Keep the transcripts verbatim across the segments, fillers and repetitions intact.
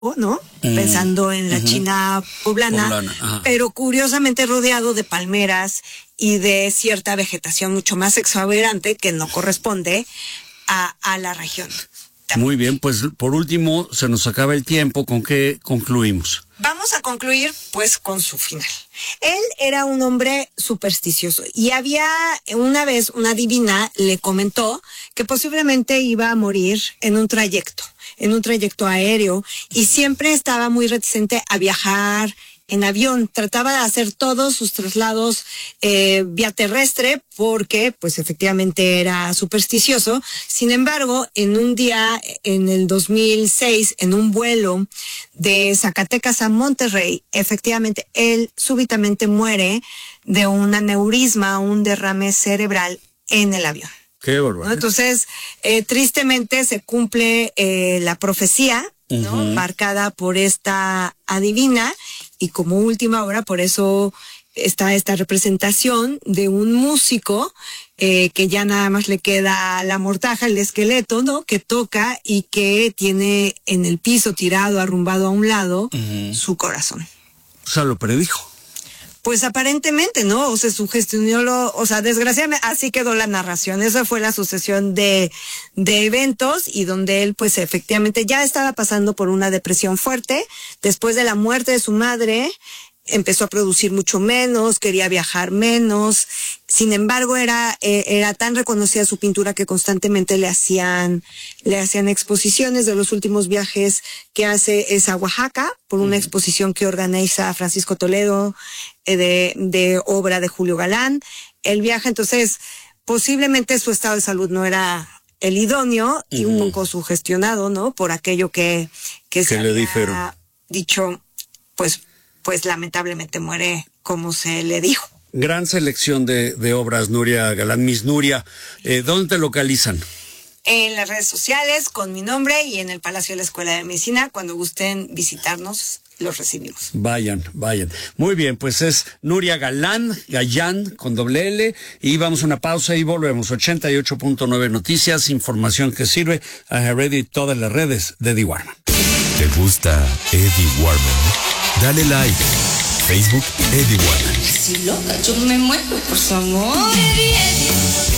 ¿no? Mm. Pensando en la uh-huh. China poblana, poblana pero curiosamente rodeado de palmeras y de cierta vegetación mucho más exuberante que no corresponde a, a la región. Muy bien, pues por último se nos acaba el tiempo. ¿Con qué concluimos? Vamos a concluir pues con su final. Él era un hombre supersticioso y había una vez una divina le comentó que posiblemente iba a morir en un trayecto, en un trayecto aéreo, y siempre estaba muy reticente a viajar en avión. Trataba de hacer todos sus traslados eh, vía terrestre porque pues efectivamente era supersticioso. Sin embargo, en un día, en el dos mil seis, en un vuelo de Zacatecas a Monterrey, efectivamente él súbitamente muere de un aneurisma, un derrame cerebral en el avión. Qué barbaridad. ¿No? Entonces, eh, tristemente se cumple eh, la profecía, ¿no? Uh-huh. Marcada por esta adivina, y como última hora, por eso está esta representación de un músico eh, que ya nada más le queda la mortaja, el esqueleto, ¿no? Que toca y que tiene en el piso tirado, arrumbado a un lado, uh-huh. su corazón. O sea, lo predijo. Pues aparentemente, ¿no? O se sugestionó, lo, o sea, desgraciadamente así quedó la narración. Esa fue la sucesión de, de eventos, y donde él pues efectivamente ya estaba pasando por una depresión fuerte. Después de la muerte de su madre, empezó a producir mucho menos, quería viajar menos. Sin embargo, era, eh, era tan reconocida su pintura que constantemente le hacían, le hacían exposiciones. De los últimos viajes que hace es a Oaxaca, por una exposición que organiza Francisco Toledo, eh, de, de obra de Julio Galán. Él viaja, entonces, posiblemente su estado de salud no era el idóneo, y uh-huh. un poco sugestionado, ¿no? Por aquello que, que se le había dicho, pues, pues lamentablemente muere como se le dijo. Gran selección de, de obras, Nuria Galán. Miss Nuria, eh, ¿dónde te localizan? En las redes sociales, con mi nombre, y en el Palacio de la Escuela de Medicina. Cuando gusten visitarnos, los recibimos. Vayan, vayan. Muy bien, pues es Nuria Galán, Gallán, con doble L, y vamos a una pausa y volvemos. ochenta y ocho punto nueve Noticias, información que sirve. I ready todas las redes de Eddie Warman. ¿Te gusta Eddie Warman? Dale like. Facebook, Eddie Warman. Si loca, yo me muero por su amor. Eddie, Eddie.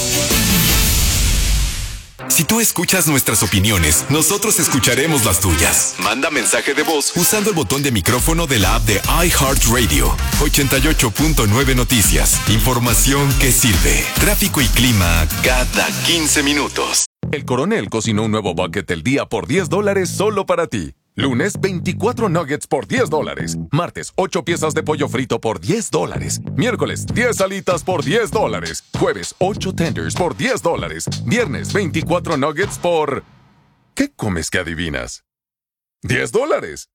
Si tú escuchas nuestras opiniones, nosotros escucharemos las tuyas. Manda mensaje de voz usando el botón de micrófono de la app de iHeartRadio. ochenta y ocho punto nueve Noticias. Información que sirve. Tráfico y clima cada quince minutos. El Coronel cocinó un nuevo bucket del día por diez dólares solo para ti. Lunes, veinticuatro nuggets por diez dólares. Martes, ocho piezas de pollo frito por diez dólares. Miércoles, diez alitas por diez dólares. Jueves, ocho tenders por diez dólares. Viernes, veinticuatro nuggets por... ¿Qué comes que adivinas? diez dólares.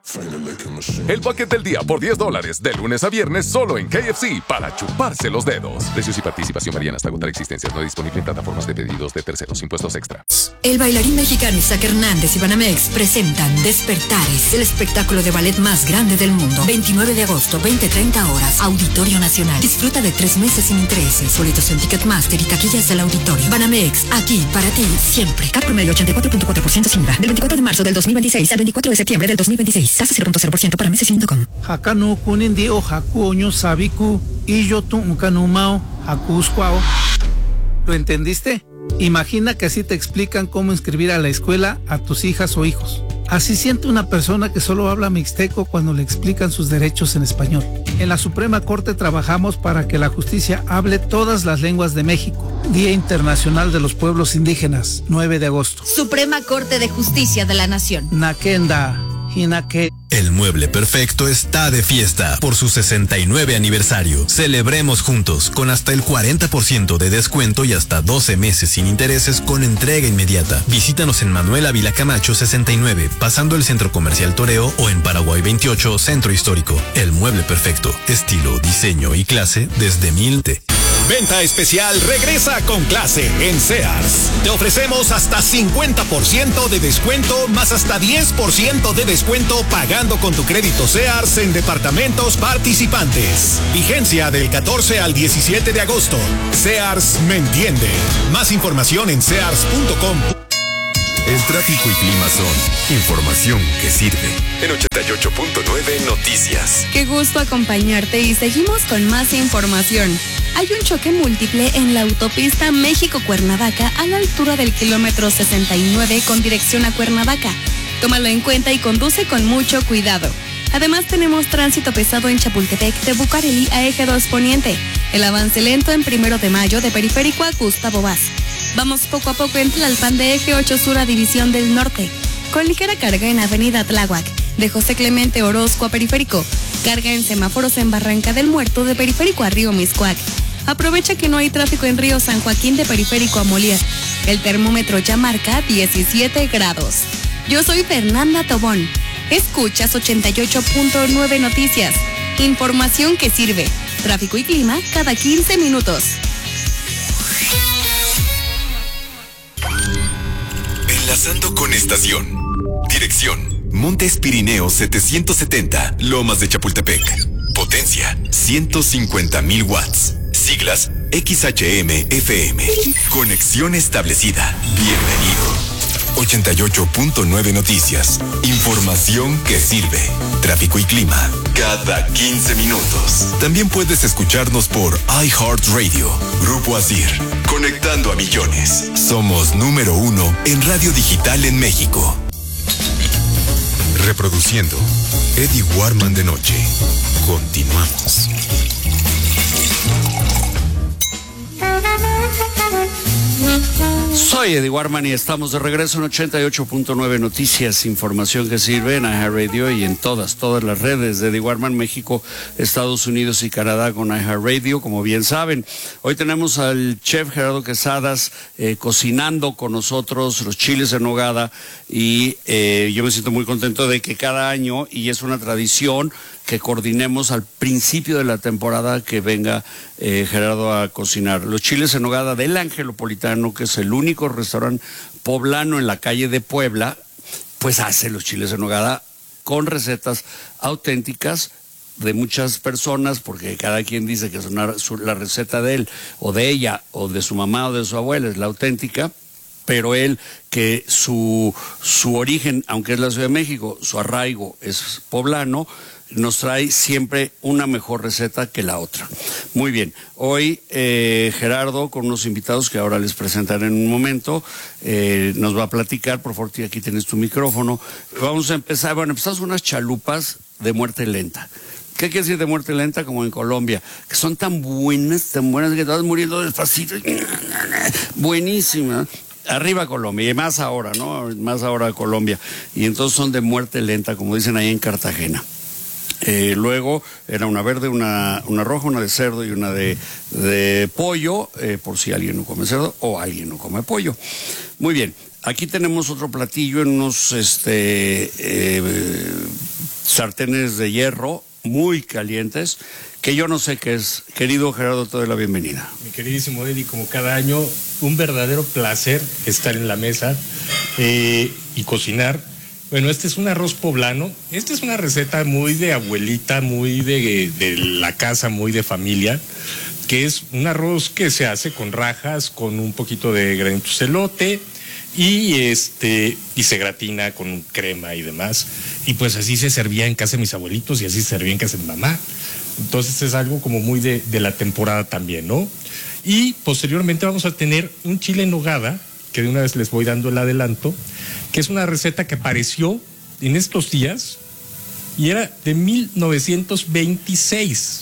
El bucket del día por diez dólares. De lunes a viernes solo en K F C para chuparse los dedos. Precios y participación varían hasta agotar existencias. No disponible en plataformas de pedidos de terceros. Impuestos extra. El bailarín mexicano Isaac Hernández y Banamex presentan Despertares, el espectáculo de ballet más grande del mundo. veintinueve de agosto, veinte treinta horas. Auditorio Nacional. Disfruta de tres meses sin intereses. Boletos en Ticketmaster y taquillas del auditorio. Banamex, aquí para ti siempre. Cap promedio ochenta y cuatro punto cuatro por ciento sin I V A. Del veinticuatro de marzo del dos mil veintiséis al veinticuatro de septiembre del dos mil veintiséis. Tasa cero punto cero por ciento para meses punto com. Hakano kunin o haku oño sabiku y yo tu unkanumao hakusquao. ¿Lo entendiste? Imagina que así te explican cómo inscribir a la escuela a tus hijas o hijos. Así siente una persona que solo habla mixteco cuando le explican sus derechos en español. En la Suprema Corte trabajamos para que la justicia hable todas las lenguas de México. Día Internacional de los Pueblos Indígenas, nueve de agosto. Suprema Corte de Justicia de la Nación. Nakenda, Hinake. El Mueble Perfecto está de fiesta por su sesenta y nueve aniversario. Celebremos juntos con hasta el cuarenta por ciento de descuento y hasta doce meses sin intereses con entrega inmediata. Visítanos en Manuel Ávila Camacho sesenta y nueve, pasando el Centro Comercial Toreo, o en Paraguay veintiocho, Centro Histórico. El Mueble Perfecto, estilo, diseño y clase desde mil te. Venta especial regresa con clase en Sears. Te ofrecemos hasta cincuenta por ciento de descuento más hasta diez por ciento de descuento pagando con tu crédito Sears en departamentos participantes. Vigencia del catorce al diecisiete de agosto. Sears me entiende. Más información en sears punto com. El tráfico y clima son información que sirve. En ochenta y ocho punto nueve Noticias. Qué gusto acompañarte y seguimos con más información. Hay un choque múltiple en la autopista México-Cuernavaca a la altura del kilómetro sesenta y nueve con dirección a Cuernavaca. Tómalo en cuenta y conduce con mucho cuidado. Además tenemos tránsito pesado en Chapultepec de Bucareli a Eje dos Poniente. El avance lento en Primero de Mayo de Periférico a Gustavo Vaz. Vamos poco a poco en Tlalpan de Eje ocho Sur a División del Norte. Con ligera carga en Avenida Tláhuac, de José Clemente Orozco a Periférico. Carga en semáforos en Barranca del Muerto de Periférico a Río Miscuac. Aprovecha que no hay tráfico en Río San Joaquín de Periférico a Molière. El termómetro ya marca diecisiete grados. Yo soy Fernanda Tobón. Escuchas ochenta y ocho punto nueve Noticias. Información que sirve. Tráfico y clima cada quince minutos. Enlazando con estación. Dirección: Montes Pirineos setecientos setenta, Lomas de Chapultepec. Potencia: ciento cincuenta mil watts. Siglas: X H M F M. Conexión establecida. Bienvenido. ochenta y ocho punto nueve Noticias. Información que sirve. Tráfico y clima cada quince minutos. También puedes escucharnos por iHeartRadio. Grupo Asir. Conectando a millones. Somos número uno en radio digital en México. Reproduciendo Eddie Warman de noche. Continuamos. Soy Eddie Warman y estamos de regreso en ochenta y ocho punto nueve Noticias, información que sirve en iHeartRadio y en todas, todas las redes de Eddie Warman, México, Estados Unidos y Canadá con iHeartRadio, como bien saben. Hoy tenemos al chef Gerardo Quesadas eh, cocinando con nosotros los chiles en nogada y eh, yo me siento muy contento de que cada año, y es una tradición, que coordinemos al principio de la temporada que venga eh, Gerardo a cocinar. Los chiles en nogada del Angelopolitano, que es el único restaurante poblano en la calle de Puebla, pues hace los chiles en nogada con recetas auténticas de muchas personas, porque cada quien dice que es una, su, la receta de él, o de ella, o de su mamá, o de su abuela, es la auténtica. Pero él, que su, su origen, aunque es la Ciudad de México, su arraigo es poblano, nos trae siempre una mejor receta que la otra. Muy bien, hoy eh, Gerardo, con unos invitados que ahora les presentaré en un momento, eh, nos va a platicar. Por favor, aquí tienes tu micrófono. Vamos a empezar, bueno, empezamos unas chalupas de muerte lenta. ¿Qué quiere decir de muerte lenta? Como en Colombia, que son tan buenas, tan buenas que te vas muriendo despacito. Buenísimas. Arriba Colombia, y más ahora, ¿no? Más ahora Colombia. Y entonces son de muerte lenta, como dicen ahí en Cartagena. Eh, luego era una verde, una, una roja, una de cerdo y una de, de pollo, eh, por si alguien no come cerdo o alguien no come pollo. Muy bien, aquí tenemos otro platillo en unos este, eh, sartenes de hierro muy calientes, que yo no sé qué es. Querido Gerardo, te doy la bienvenida. Mi queridísimo Eddie, como cada año, un verdadero placer estar en la mesa eh, y cocinar. Bueno, este es un arroz poblano. Esta es una receta muy de abuelita, muy de, de la casa, muy de familia, que es un arroz que se hace con rajas, con un poquito de granitos de elote y este y se gratina con crema y demás. Y pues así se servía en casa de mis abuelitos y así se servía en casa de mi mamá. Entonces es algo como muy de, de la temporada también, ¿no? Y posteriormente vamos a tener un chile en nogada, que de una vez les voy dando el adelanto, que es una receta que apareció en estos días y era de mil novecientos veintiséis.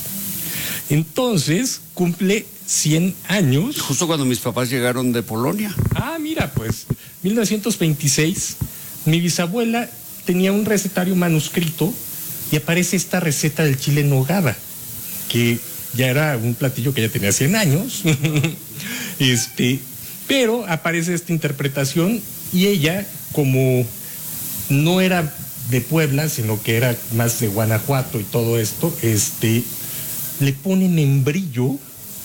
Entonces cumple cien años. Justo cuando mis papás llegaron de Polonia. Ah, mira, pues, mil novecientos veintiséis, mi bisabuela tenía un recetario manuscrito y aparece esta receta del chile en nogada, que ya era un platillo que ya tenía cien años. este, pero aparece esta interpretación y ella, como no era de Puebla, sino que era más de Guanajuato y todo esto, este, le pone membrillo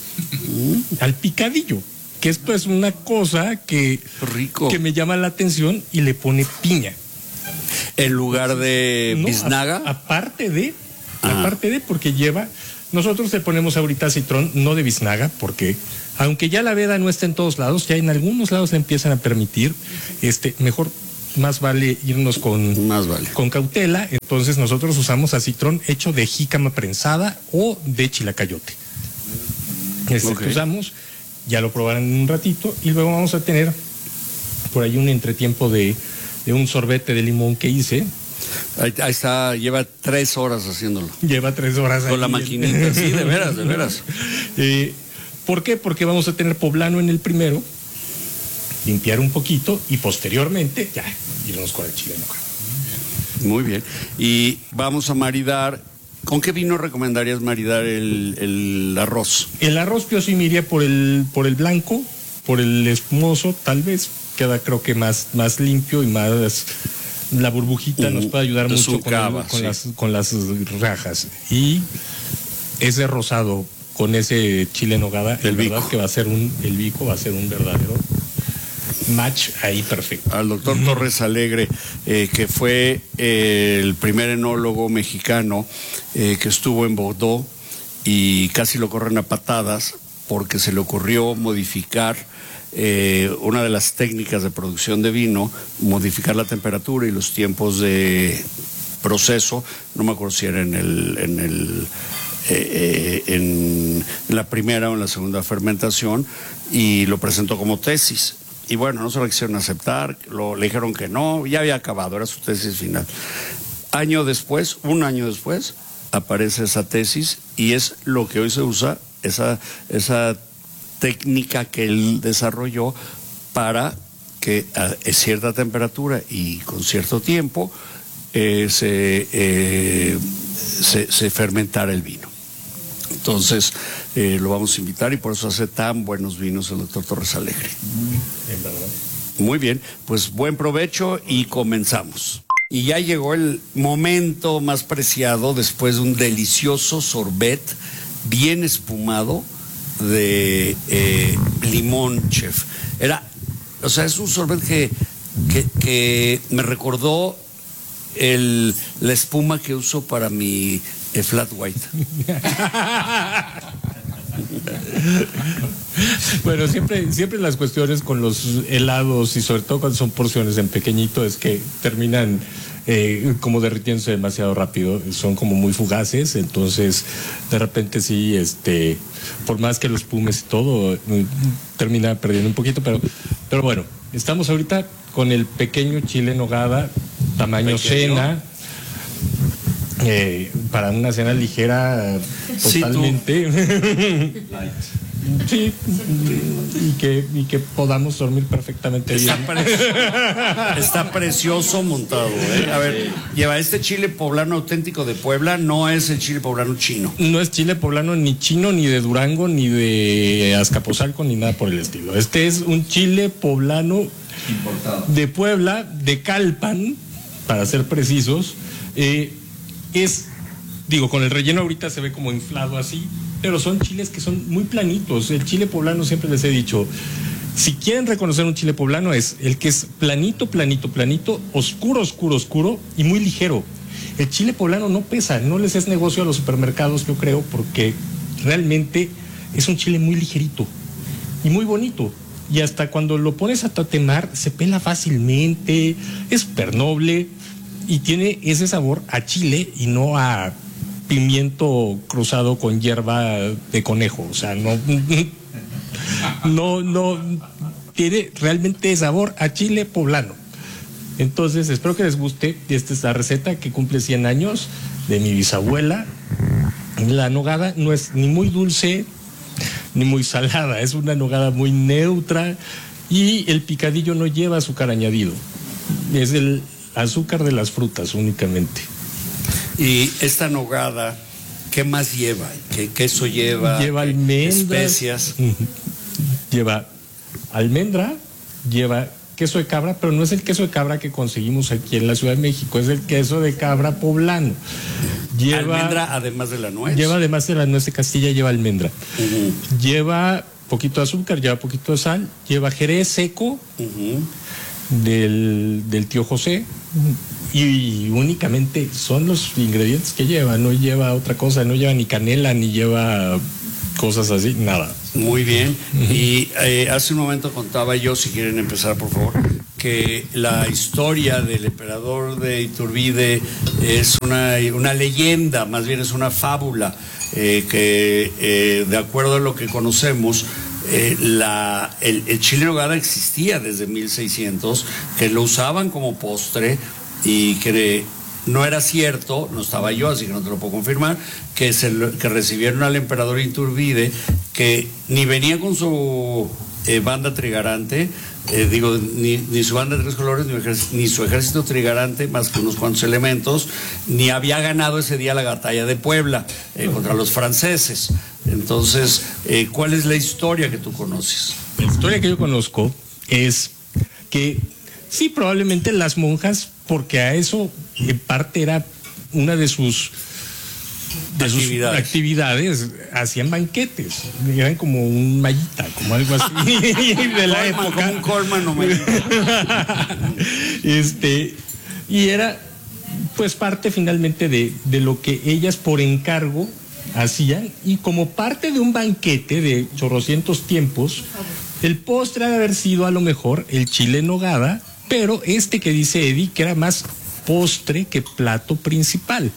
al picadillo, que esto es una cosa que, rico, que me llama la atención, y le pone piña. En lugar de no, biznaga. A, aparte de, Ajá. aparte de, porque lleva Nosotros le ponemos ahorita citrón, no de biznaga, porque aunque ya la veda no está en todos lados, ya en algunos lados le empiezan a permitir, este, mejor, más vale irnos con, más vale. con cautela. Entonces nosotros usamos acitrón hecho de jícama prensada o de chilacayote. Este okay. que usamos, ya lo probarán en un ratito, y luego vamos a tener por ahí un entretiempo de, de un sorbete de limón que hice. Ahí, ahí está, lleva tres horas haciéndolo. Lleva tres horas con ahí. la maquinita, sí, de veras, de veras. Eh, ¿Por qué? Porque vamos a tener poblano en el primero, limpiar un poquito y posteriormente ya irnos con el chile en hoja. Muy bien. Y vamos a maridar. ¿Con qué vino recomendarías maridar el, el arroz? El arroz yo sí me iría por el, por el blanco, por el espumoso, tal vez. Queda creo que más, más limpio y más... La burbujita uh, nos puede ayudar mucho con, cava, el, con, sí. las, con las rajas. Y ese rosado con ese chile en nogada, el verdad que va a ser un, el bico va a ser un verdadero match ahí perfecto. Al doctor mm. Torres Alegre, eh, que fue eh, el primer enólogo mexicano eh, que estuvo en Bordeaux y casi lo corren a patadas porque se le ocurrió modificar Eh, una de las técnicas de producción de vino, modificar la temperatura y los tiempos de proceso. No me acuerdo si era en el en el eh, eh, en, en la primera o en la segunda fermentación, y lo presentó como tesis. Y bueno, no se lo quisieron aceptar, lo, le dijeron que no, ya había acabado, era su tesis final. Año después, un año después, aparece esa tesis y es lo que hoy se usa, esa esa técnica que él desarrolló para que a cierta temperatura y con cierto tiempo eh, se, eh, se, se fermentara el vino. Entonces eh, lo vamos a invitar y por eso hace tan buenos vinos el doctor Torres Alegre. Muy bien, pues buen provecho y comenzamos. Y ya llegó el momento más preciado después de un delicioso sorbet bien espumado de eh, limón, chef. Era, o sea, es un sorbet que, que, que me recordó el, la espuma que uso para mi eh, flat white. Bueno, siempre, siempre las cuestiones con los helados y sobre todo cuando son porciones en pequeñito es que terminan eh, como derritiéndose demasiado rápido, son como muy fugaces, entonces de repente sí, este, por más que los espumes y todo, termina perdiendo un poquito, pero, pero bueno, estamos ahorita con el pequeño chile en nogada, tamaño ¿Pequeño? cena. Eh, para una cena ligera totalmente. Sí, y que, y que podamos dormir perfectamente está bien. Pre está precioso montado, ¿eh? A ver, lleva este chile poblano auténtico de Puebla, no es el chile poblano chino. No es chile poblano ni chino, ni de Durango, ni de Azcapotzalco, ni nada por el estilo. Este es un chile poblano importado de Puebla, de Calpan, para ser precisos. Eh, es, digo, con el relleno ahorita se ve como inflado así, pero son chiles que son muy planitos. El chile poblano, siempre les he dicho, si quieren reconocer un chile poblano, es el que es planito, planito, planito, oscuro, oscuro, oscuro y muy ligero. El chile poblano no pesa, no les es negocio a los supermercados, yo creo, porque realmente es un chile muy ligerito y muy bonito. Y hasta cuando lo pones a tatemar, se pela fácilmente, es súper noble y tiene ese sabor a chile y no a pimiento cruzado con hierba de conejo. O sea, no, no, no, tiene realmente sabor a chile poblano. Entonces, espero que les guste. Esta es la receta que cumple cien años de mi bisabuela. La nogada no es ni muy dulce ni muy salada, es una nogada muy neutra y el picadillo no lleva azúcar añadido. Es el azúcar de las frutas únicamente. Y esta nogada, ¿qué más lleva? ¿Qué queso lleva? Lleva almendras, especias. Lleva almendra, lleva queso de cabra, pero no es el queso de cabra que conseguimos aquí en la Ciudad de México, es el queso de cabra poblano. Lleva almendra además de la nuez. Lleva además de la nuez de Castilla, lleva almendra. Uh-huh. Lleva poquito de azúcar, lleva poquito de sal, lleva jerez seco. Uh-huh. del, del tío José, y únicamente son los ingredientes que lleva, no lleva otra cosa, no lleva ni canela, ni lleva cosas así, nada. Muy bien. Y eh, hace un momento contaba yo, si quieren empezar por favor, que la historia del emperador de Iturbide es una, una leyenda, más bien es una fábula, eh, que eh, de acuerdo a lo que conocemos, eh, la, el, el chile en nogada existía desde mil seiscientos, que lo usaban como postre y que no era cierto, no estaba yo, así que no te lo puedo confirmar, que, se, que recibieron al emperador Iturbide, que ni venía con su eh, banda trigarante, eh, digo, ni, ni su banda de tres colores, ni, ni su ejército trigarante, más que unos cuantos elementos, ni había ganado ese día la batalla de Puebla eh, contra los franceses. Entonces, eh, ¿cuál es la historia que tú conoces? La historia que yo conozco es que sí, probablemente las monjas, porque a eso en parte era una de sus, de actividades. sus actividades, hacían banquetes, eran como un mallita, como algo así de la Colman, época. Como un Colman o mallita. este, y era pues parte finalmente de, de lo que ellas por encargo hacían, y como parte de un banquete de chorrocientos tiempos, el postre ha de haber sido a lo mejor el chile en nogada, pero este que dice Eddie, que era más postre que plato principal.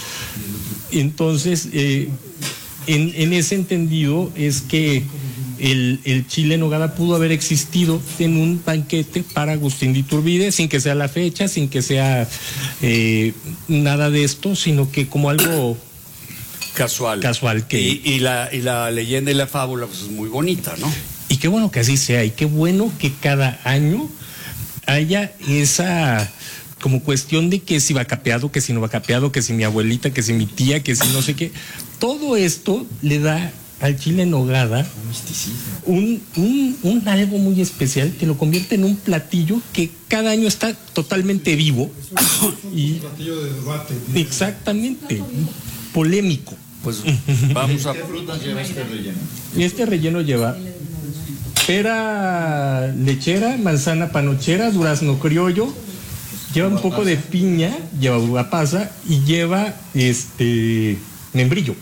Entonces, eh, en, en ese entendido es que el, el chile en nogada pudo haber existido en un banquete para Agustín de Iturbide, sin que sea la fecha, sin que sea eh, nada de esto, sino que como algo casual. Casual que... y, y, la, y la leyenda y la fábula pues es muy bonita, ¿no? Y qué bueno que así sea, y qué bueno que cada año haya esa como cuestión de que si va capeado, que si no va capeado, que si mi abuelita, que si mi tía, que si no sé qué. Todo esto le da al chile en nogada un, un, un algo muy especial que lo convierte en un platillo que cada año está totalmente vivo. Y, un platillo de debate. Exactamente, polémico. Pues vamos a... ¿Qué frutas lleva este relleno? Y este relleno lleva pera lechera, manzana panochera, durazno criollo, lleva un poco de piña, lleva uva pasa y lleva este membrillo.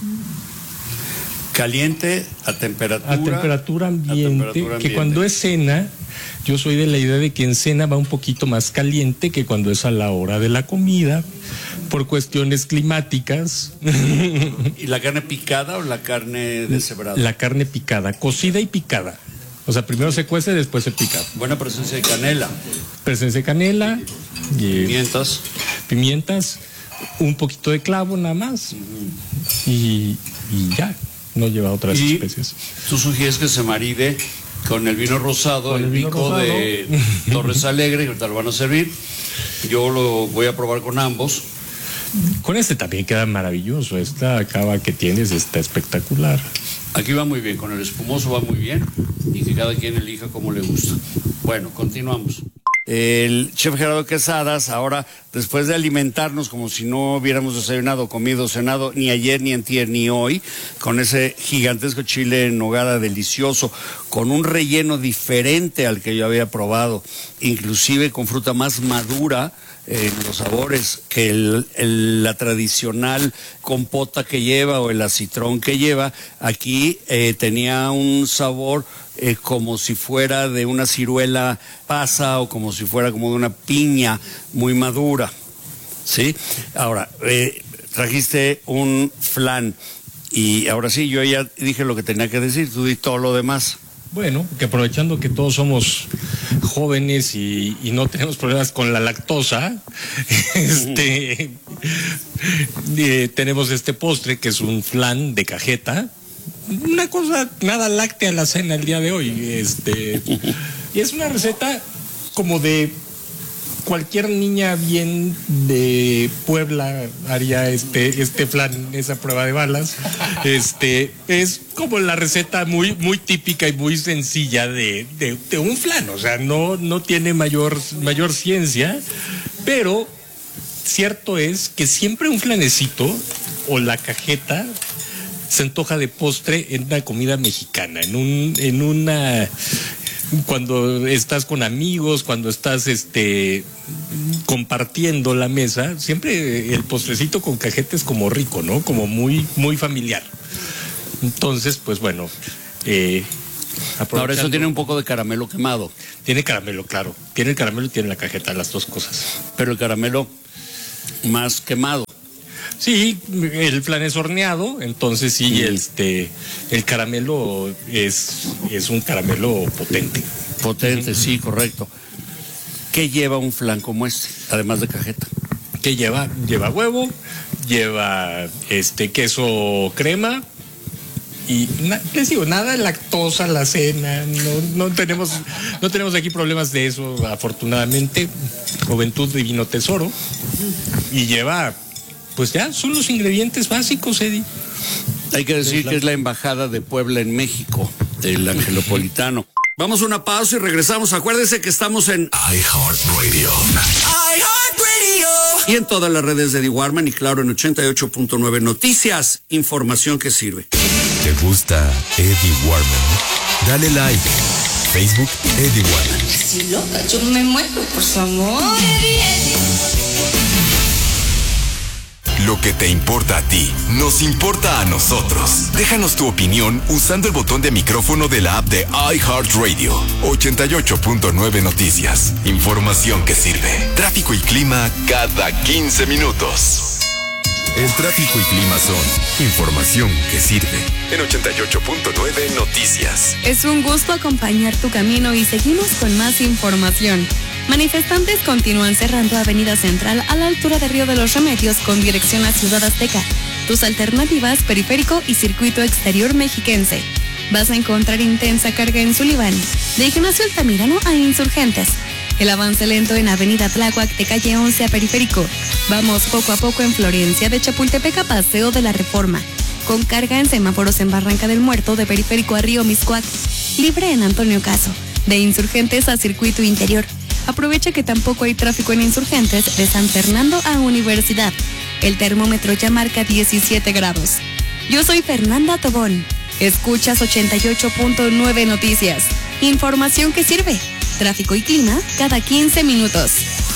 Caliente a temperatura. A temperatura ambiente, a temperatura ambiente. Que cuando es cena, yo soy de la idea de que en cena va un poquito más caliente que cuando es a la hora de la comida, por cuestiones climáticas. ¿Y la carne picada o la carne deshebrada? La carne picada, cocida y picada. O sea, primero se cuece, después se pica. Buena presencia de canela. Presencia de canela. Y pimientas. Pimientas, un poquito de clavo nada más. Uh-huh. y, y ya, no lleva otras y especies. Tú sugieres que se maride con el vino rosado, con el, el vino pico rosado. de Torres Alegre, que ahorita lo van a servir. Yo lo voy a probar con ambos. Con este también queda maravilloso. Esta cava que tienes está espectacular. Aquí va muy bien, con el espumoso va muy bien, y que cada quien elija como le gusta. Bueno, continuamos. El chef Gerardo Quesadas, ahora, después de alimentarnos como si no hubiéramos desayunado, comido, cenado, ni ayer, ni antier, ni hoy, con ese gigantesco chile en nogada delicioso, con un relleno diferente al que yo había probado, inclusive con fruta más madura, en eh, los sabores, que el, el, la tradicional compota que lleva o el acitrón que lleva, aquí eh, tenía un sabor eh, como si fuera de una ciruela pasa o como si fuera como de una piña muy madura, ¿sí? Ahora, eh, trajiste un flan y ahora sí, yo ya dije lo que tenía que decir, tú di todo lo demás. Bueno, que aprovechando que todos somos jóvenes y, y no tenemos problemas con la lactosa, este, eh, tenemos este postre que es un flan de cajeta, una cosa nada láctea la cena el día de hoy, este, y es una receta como de cualquier niña bien de Puebla haría este este flan, esa prueba de balas. Este es como la receta muy muy típica y muy sencilla de, de, de un flan, o sea, no no tiene mayor mayor ciencia, pero cierto es que siempre un flanecito o la cajeta se antoja de postre en una comida mexicana, en un en una cuando estás con amigos, cuando estás este compartiendo la mesa, siempre el postrecito con cajeta es como rico, ¿no? Como muy, muy familiar. Entonces, pues bueno, eh, ahora eso tiene un poco de caramelo quemado. Tiene caramelo, claro. Tiene el caramelo y tiene la cajeta, las dos cosas. Pero el caramelo más quemado. Sí, el flan es horneado, entonces sí, sí. este, el caramelo es, es un caramelo potente. Potente, uh-huh. Sí, correcto. ¿Qué lleva un flan como este, además de cajeta? ¿Qué lleva? Lleva huevo, lleva este queso crema y na, les digo, nada de lactosa, la cena, no, no tenemos, no tenemos aquí problemas de eso, afortunadamente. Juventud Divino Tesoro. Y lleva, pues ya, son los ingredientes básicos, Eddie. Hay que decir que es la embajada de Puebla en México, del Angelopolitano. Vamos a una pausa y regresamos. Acuérdense que estamos en iHeartRadio. iHeartRadio. Y en todas las redes de Eddie Warman y claro en ochenta y ocho punto nueve Noticias, información que sirve. ¿Te gusta Eddie Warman? Dale like. Facebook, Eddie Warman. Si loca, yo me muero por su amor. Eddie, Eddie. Lo que te importa a ti, nos importa a nosotros. Déjanos tu opinión usando el botón de micrófono de la app de iHeartRadio. ochenta y ocho punto nueve Noticias. Información que sirve. Tráfico y clima cada quince minutos. El tráfico y clima son información que sirve. En ochenta y ocho punto nueve Noticias. Es un gusto acompañar tu camino y seguimos con más información. Manifestantes continúan cerrando Avenida Central a la altura de Río de los Remedios con dirección a Ciudad Azteca. Tus alternativas, Periférico y Circuito Exterior Mexiquense. Vas a encontrar intensa carga en Sullivan, de Ignacio Altamirano a Insurgentes. El avance lento en Avenida Tláhuac de calle once a Periférico. Vamos poco a poco en Florencia, de Chapultepec a Paseo de la Reforma. Con carga en semáforos en Barranca del Muerto, de Periférico a Río Miscuac. Libre en Antonio Caso, de Insurgentes a Circuito Interior. Aprovecha que tampoco hay tráfico en Insurgentes, de San Fernando a Universidad. El termómetro ya marca diecisiete grados. Yo soy Fernanda Tobón. Escuchas ochenta y ocho punto nueve Noticias. Información que sirve. Tráfico y clima cada quince minutos.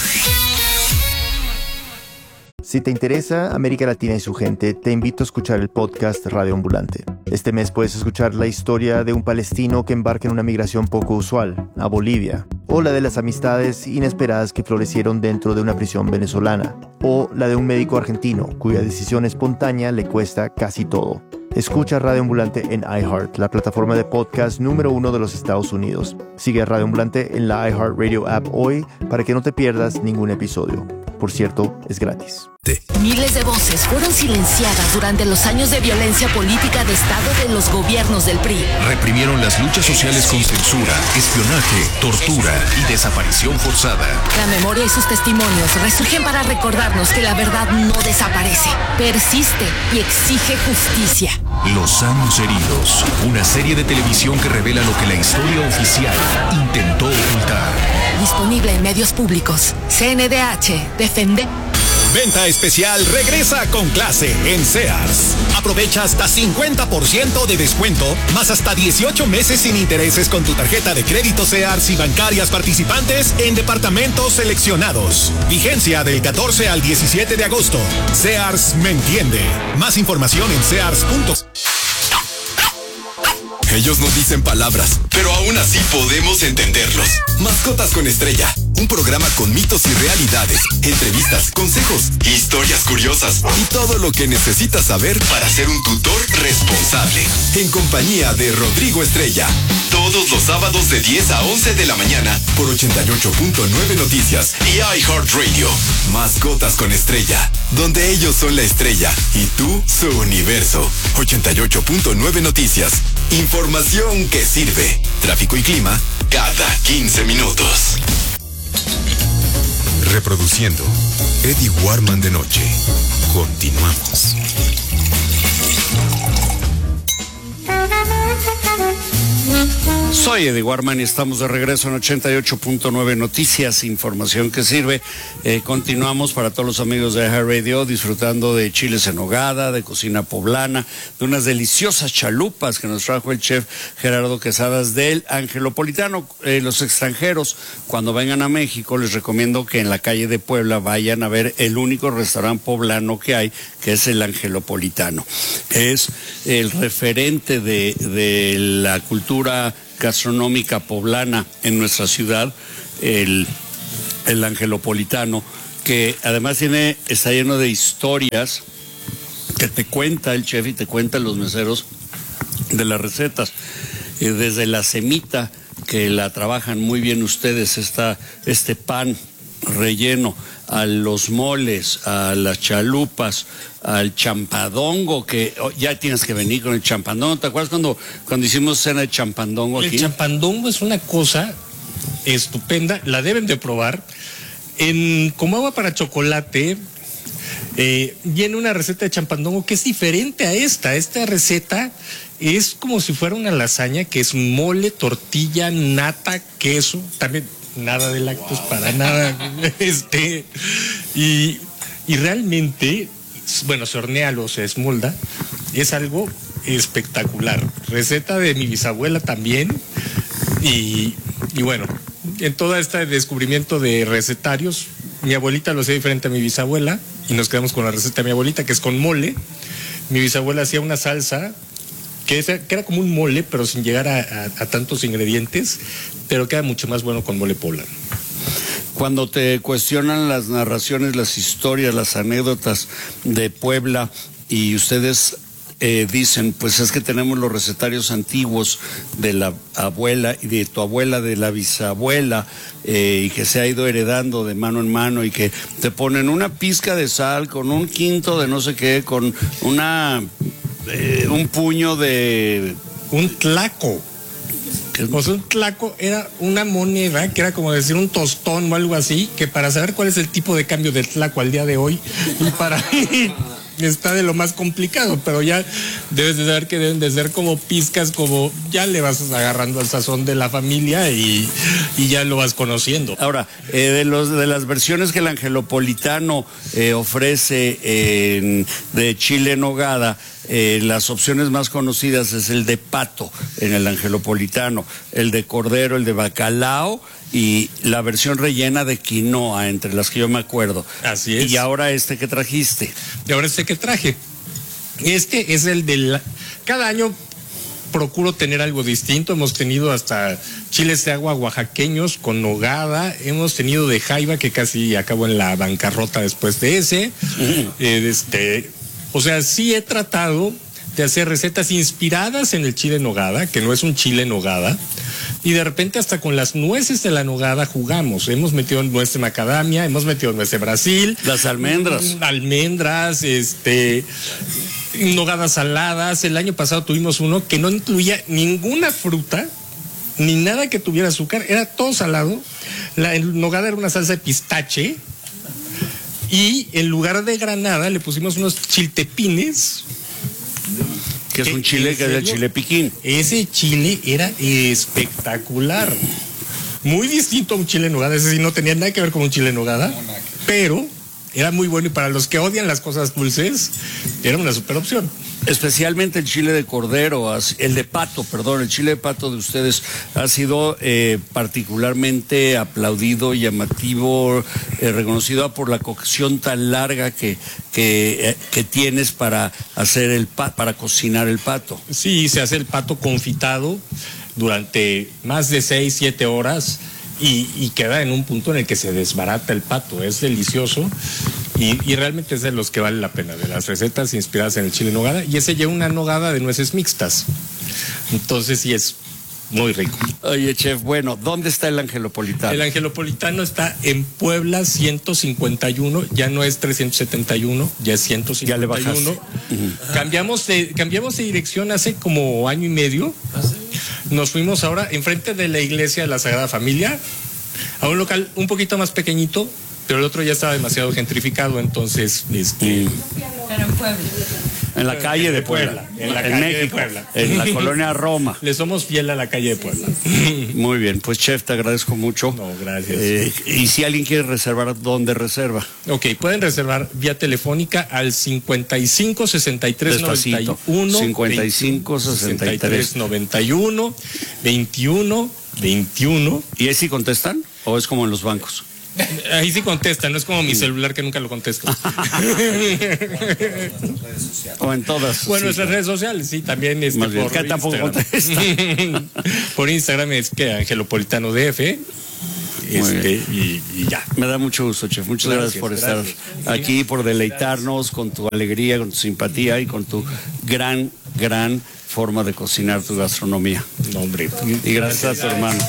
Si te interesa América Latina y su gente, te invito a escuchar el podcast Radio Ambulante. Este mes puedes escuchar la historia de un palestino que embarca en una migración poco usual, a Bolivia, o la de las amistades inesperadas que florecieron dentro de una prisión venezolana, o la de un médico argentino cuya decisión espontánea le cuesta casi todo. Escucha Radio Ambulante en iHeart, la plataforma de podcast número uno de los Estados Unidos. Sigue a Radio Ambulante en la iHeartRadio app hoy para que no te pierdas ningún episodio. Por cierto, es gratis. Miles de voces fueron silenciadas durante los años de violencia política de Estado de los gobiernos del P R I. Reprimieron las luchas sociales con censura, espionaje, tortura y desaparición forzada. La memoria y sus testimonios resurgen para recordarnos que la verdad no desaparece, persiste y exige justicia. Los años heridos, una serie de televisión que revela lo que la historia oficial intentó ocultar. Disponible en medios públicos. C N D H, defende. Venta especial regresa con clase en Sears. Aprovecha hasta cincuenta por ciento de descuento, más hasta dieciocho meses sin intereses con tu tarjeta de crédito Sears y bancarias participantes en departamentos seleccionados. Vigencia del catorce al diecisiete de agosto. Sears me entiende. Más información en sears punto com. Ellos no dicen palabras, pero aún así podemos entenderlos. Mascotas con Estrella, un programa con mitos y realidades, entrevistas, consejos, historias curiosas y todo lo que necesitas saber para ser un tutor responsable. En compañía de Rodrigo Estrella, todos los sábados de diez a once de la mañana por ochenta y ocho punto nueve Noticias y iHeartRadio. Mascotas con Estrella, donde ellos son la estrella y tú su universo. ochenta y ocho punto nueve Noticias. Información que sirve. Tráfico y clima cada quince minutos. Reproduciendo Eddie Warman de noche. Continuamos. Soy Eddie Warman y estamos de regreso en ochenta y ocho punto nueve Noticias, información que sirve. Eh, continuamos para todos los amigos de iHeartRadio disfrutando de chiles en nogada, de cocina poblana, de unas deliciosas chalupas que nos trajo el chef Gerardo Quesadas del Angelopolitano. Eh, los extranjeros, cuando vengan a México, les recomiendo que en la calle de Puebla vayan a ver el único restaurante poblano que hay, que es el Angelopolitano. Es el referente de, de la cultura gastronómica poblana en nuestra ciudad, el, el Angelopolitano, que además tiene, está lleno de historias que te cuenta el chef y te cuentan los meseros de las recetas, eh, desde la semita, que la trabajan muy bien ustedes, esta, este pan relleno, a los moles, a las chalupas, al champadongo, que oh, ya tienes que venir con el champadongo. ¿Te acuerdas cuando, cuando hicimos cena de champandongo aquí? El champandongo es una cosa estupenda, la deben de probar. En Como Agua para Chocolate eh, viene una receta de champandongo que es diferente a esta. Esta receta es como si fuera una lasaña, que es mole, tortilla, nata, queso, también nada de lácteos, wow, para nada. este y, y realmente, bueno, se hornea o se esmolda, es algo espectacular. Receta de mi bisabuela también. Y, y bueno, en todo este descubrimiento de recetarios, mi abuelita lo hacía diferente a mi bisabuela y nos quedamos con la receta de mi abuelita, que es con mole. Mi bisabuela hacía una salsa que, es, que era como un mole, pero sin llegar a, a, a tantos ingredientes, pero queda mucho más bueno con mole poblano. Cuando te cuestionan las narraciones, las historias, las anécdotas de Puebla y ustedes eh, dicen, pues es que tenemos los recetarios antiguos de la abuela y de tu abuela, de la bisabuela, eh, y que se ha ido heredando de mano en mano, y que te ponen una pizca de sal con un quinto de no sé qué, con una eh, un puño de... un tlaco. O sea, un tlaco era una moneda que era como decir un tostón o algo así, que para saber cuál es el tipo de cambio del tlaco al día de hoy, y para está de lo más complicado, pero ya debes de saber que deben de ser como pizcas, como ya le vas agarrando al sazón de la familia y, y ya lo vas conociendo. Ahora, eh, de los de las versiones que el Angelopolitano eh, ofrece eh, de chile en nogada, Eh, las opciones más conocidas es el de pato en el Angelopolitano, el de cordero, el de bacalao y la versión rellena de quinoa, entre las que yo me acuerdo. Así es. Y ahora este que trajiste. Y ahora este que traje. Este es el de la... Cada año procuro tener algo distinto. Hemos tenido hasta chiles de agua oaxaqueños con nogada. Hemos tenido de jaiba, que casi acabó en la bancarrota después de ese. eh, este... O sea, sí he tratado de hacer recetas inspiradas en el chile en nogada, que no es un chile en nogada, y de repente hasta con las nueces de la nogada jugamos. Hemos metido nuez de macadamia, hemos metido nuez de Brasil. Las almendras. Almendras, este, nogadas saladas. El año pasado tuvimos uno que no incluía ninguna fruta, ni nada que tuviera azúcar, era todo salado. La nogada era una salsa de pistache. Y en lugar de granada le pusimos unos chiltepines. Que es un chile que es el chile piquín. Ese chile era espectacular. Muy distinto a un chile en nogada. Ese sí no tenía nada que ver con un chile en nogada. Pero era muy bueno, y para los que odian las cosas dulces, era una super opción. Especialmente el chile de cordero, el de pato, perdón, el chile de pato de ustedes ha sido eh, particularmente aplaudido, llamativo, eh, reconocido por la cocción tan larga que que, eh, que tienes para hacer el pa para cocinar el pato. Sí, se hace el pato confitado durante más de seis, siete horas. Y, y queda en un punto en el que se desbarata el pato, es delicioso y, y realmente es de los que vale la pena, de las recetas inspiradas en el chile en nogada, y ese lleva una nogada de nueces mixtas, entonces sí es muy rico. Oye, chef, bueno, ¿dónde está el Angelopolitano? El Angelopolitano está en Puebla ciento cincuenta y uno, ya no es trescientos setenta y uno, ya es ciento cincuenta y uno. Ya le bajaste. Uh-huh. Cambiamos de, cambiamos de dirección hace como año y medio. Nos fuimos ahora enfrente de la iglesia de la Sagrada Familia a un local un poquito más pequeñito, pero el otro ya estaba demasiado gentrificado, entonces este... Mm. Pero en Puebla. En la calle de Puebla. Puebla. En la en calle México, de Puebla. En la colonia Roma. Le somos fiel a la calle de Puebla. Muy bien, pues chef, te agradezco mucho. No, gracias. Eh, y si alguien quiere reservar, ¿dónde reserva? Ok, pueden reservar vía telefónica al cincuenta y cinco, sesenta y tres, noventa y uno. cincuenta y cinco, sesenta y tres, noventa y uno, veintiuno, veintiuno. ¿Y ahí sí contestan? ¿O es como en los bancos? Ahí sí contestan, no es como mi celular que nunca lo contesto. O en todas. Bueno, sí, nuestras claro. redes sociales, sí, también este, Más bien, por que tampoco Instagram. Por Instagram es que Angelopolitano D F. Este, y, y ya. Me da mucho gusto, chef. Muchas gracias, Gracias, por gracias. estar aquí, por deleitarnos con tu alegría, con tu simpatía y con tu gran, gran forma de cocinar tu gastronomía. No, hombre. Y gracias, a tu hermano.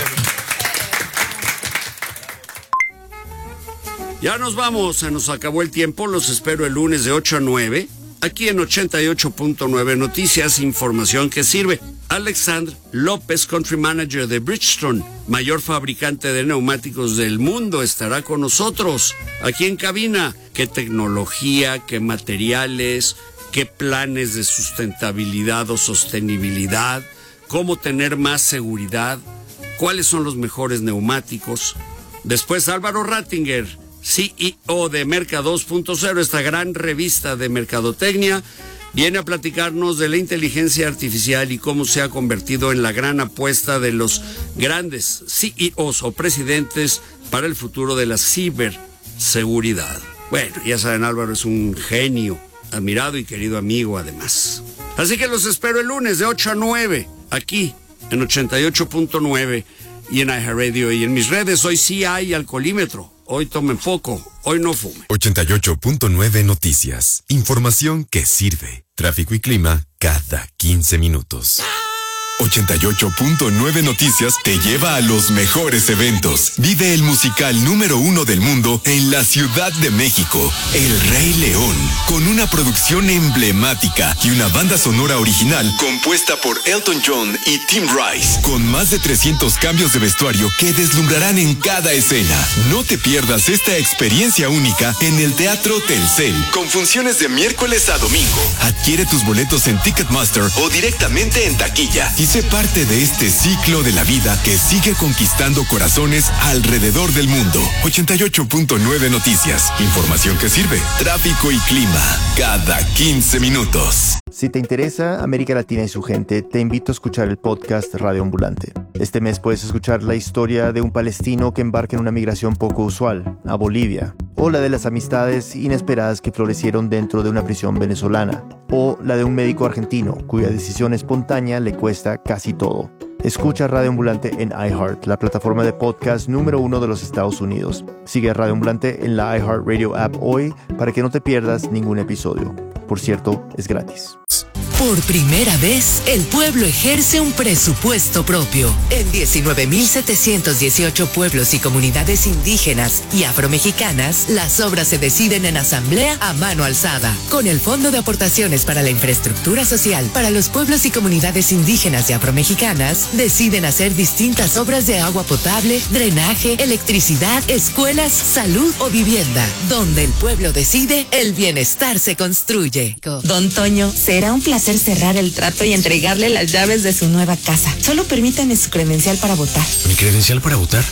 Ya nos vamos, se nos acabó el tiempo. Los espero el lunes de ocho a nueve, aquí en ochenta y ocho punto nueve Noticias, información que sirve. Alexandre López, Country Manager de Bridgestone, mayor fabricante de neumáticos del mundo, estará con nosotros aquí en cabina. ¿Qué tecnología, qué materiales, qué planes de sustentabilidad o sostenibilidad? ¿Cómo tener más seguridad? ¿Cuáles son los mejores neumáticos? Después Álvaro Rattinger, C E O de Merca dos punto cero, esta gran revista de mercadotecnia, viene a platicarnos de la inteligencia artificial y cómo se ha convertido en la gran apuesta de los grandes C E Os o presidentes para el futuro de la ciberseguridad. Bueno, ya saben, Álvaro es un genio, admirado y querido amigo además. Así que los espero el lunes de ocho a nueve, aquí en ochenta y ocho punto nueve y en iHeartRadio y en mis redes. Hoy sí hay alcoholímetro. Hoy tomen poco, hoy no fumen. ochenta y ocho punto nueve Noticias. Información que sirve. Tráfico y clima cada quince minutos. ochenta y ocho punto nueve Noticias te lleva a los mejores eventos. Vive el musical número uno del mundo en la Ciudad de México, El Rey León, con una producción emblemática y una banda sonora original compuesta por Elton John y Tim Rice, con más de trescientos cambios de vestuario que deslumbrarán en cada escena. No te pierdas esta experiencia única en el Teatro Telcel, con funciones de miércoles a domingo. Adquiere tus boletos en Ticketmaster o directamente en taquilla y sé parte de este ciclo de la vida que sigue conquistando corazones alrededor del mundo. ochenta y ocho punto nueve Noticias. Información que sirve. Tráfico y clima cada quince minutos. Si te interesa América Latina y su gente, te invito a escuchar el podcast Radio Ambulante. Este mes puedes escuchar la historia de un palestino que embarca en una migración poco usual, a Bolivia, o la de las amistades inesperadas que florecieron dentro de una prisión venezolana, o la de un médico argentino cuya decisión espontánea le cuesta casi todo. Escucha Radio Ambulante en iHeart, la plataforma de podcast número uno de los Estados Unidos. Sigue a Radio Ambulante en la iHeartRadio app hoy para que no te pierdas ningún episodio. Por cierto, es gratis. Por primera vez, el pueblo ejerce un presupuesto propio. En diecinueve mil setecientos dieciocho pueblos y comunidades indígenas y afromexicanas, las obras se deciden en asamblea a mano alzada. Con el Fondo de Aportaciones para la Infraestructura Social para los pueblos y comunidades indígenas y afromexicanas, deciden hacer distintas obras de agua potable, drenaje, electricidad, escuelas, salud o vivienda. Donde el pueblo decide, el bienestar se construye. Don Toño, será un placer cerrar el trato y entregarle las llaves de su nueva casa. Solo permítame su credencial para votar. ¿Mi credencial para votar?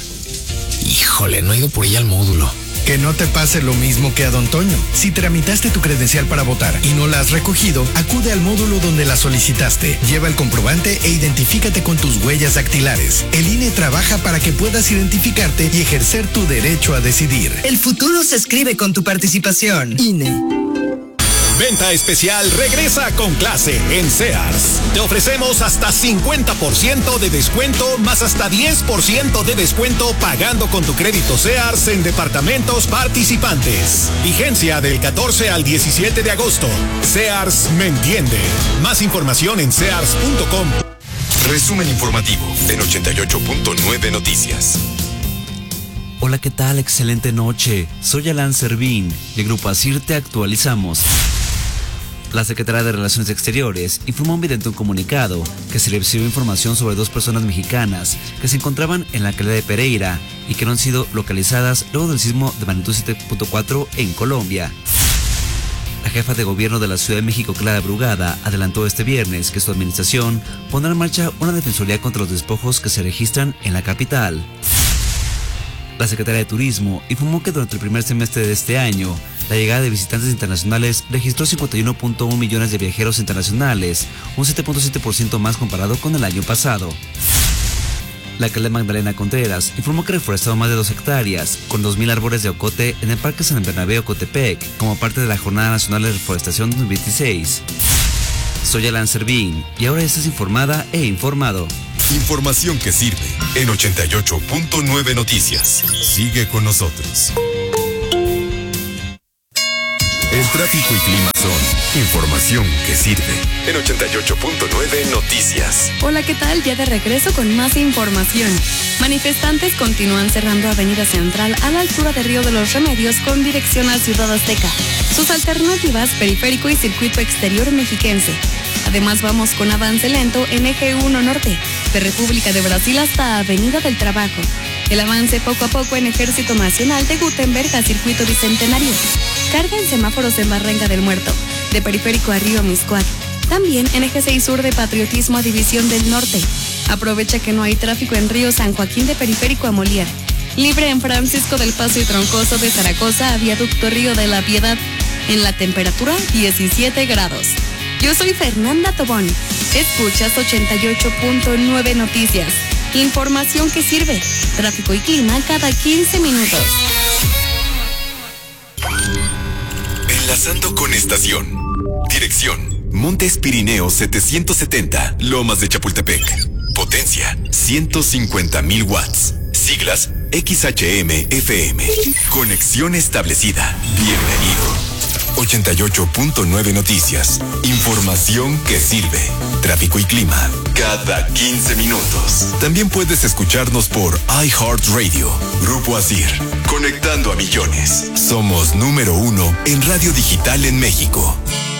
Híjole, no he ido por ella al módulo. Que no te pase lo mismo que a Don Toño. Si tramitaste tu credencial para votar y no la has recogido, acude al módulo donde la solicitaste. Lleva el comprobante e identifícate con tus huellas dactilares. El I N E trabaja para que puedas identificarte y ejercer tu derecho a decidir. El futuro se escribe con tu participación. I N E. Venta especial regresa con clase en Sears. Te ofrecemos hasta cincuenta por ciento de descuento más hasta diez por ciento de descuento pagando con tu crédito Sears en departamentos participantes. Vigencia del catorce al diecisiete de agosto. Sears me entiende. Más información en sears punto com. Resumen informativo en ochenta y ocho punto nueve Noticias. Hola, ¿qué tal? Excelente noche. Soy Alan Servín. De Grupo Asir te actualizamos. La Secretaría de Relaciones Exteriores informó mediante un comunicado que se recibió información sobre dos personas mexicanas que se encontraban en la alcaldía de Pereira y que no han sido localizadas luego del sismo de magnitud siete punto cuatro en Colombia. La jefa de gobierno de la Ciudad de México, Clara Brugada, adelantó este viernes que su administración pondrá en marcha una defensoría contra los despojos que se registran en la capital. La Secretaría de Turismo informó que durante el primer semestre de este año, la llegada de visitantes internacionales registró cincuenta y uno punto uno millones de viajeros internacionales, un siete punto siete por ciento más comparado con el año pasado. La alcaldesa Magdalena Contreras informó que reforestaron más de dos hectáreas, con dos mil árboles de ocote en el Parque San Bernabé Ocotepec, como parte de la Jornada Nacional de Reforestación dos mil veintiséis. Soy Alan Servín, y ahora estás informada e informado. Información que sirve en ochenta y ocho punto nueve Noticias. Sigue con nosotros. El tráfico y clima son información que sirve en ochenta y ocho punto nueve Noticias. Hola, ¿qué tal? Ya de regreso con más información. Manifestantes continúan cerrando Avenida Central a la altura de Río de los Remedios con dirección a Ciudad Azteca. Sus alternativas, Periférico y Circuito Exterior Mexiquense. Además, vamos con avance lento en Eje uno Norte, de República de Brasil hasta Avenida del Trabajo. El avance poco a poco en Ejército Nacional de Gutenberg a Circuito Bicentenario. Carga en semáforos en Barranca del Muerto, de Periférico a Río Miscuac. También en Eje seis Sur de Patriotismo a División del Norte. Aprovecha que no hay tráfico en Río San Joaquín de Periférico a Molière. Libre en Francisco del Paso y Troncoso de Zaragoza a Viaducto Río de la Piedad. En la temperatura, diecisiete grados. Yo soy Fernanda Tobón. Escuchas ochenta y ocho punto nueve Noticias. Información que sirve. Tráfico y clima cada quince minutos. Enlazando con estación. Dirección: Montes Pirineos setecientos setenta, Lomas de Chapultepec. Potencia: ciento cincuenta mil watts. Siglas: X H M F M. Conexión establecida. Bienvenido. ochenta y ocho punto nueve Noticias. Información que sirve. Tráfico y clima cada quince minutos. También puedes escucharnos por iHeartRadio. Grupo Asir. Conectando a millones. Somos número uno en radio digital en México.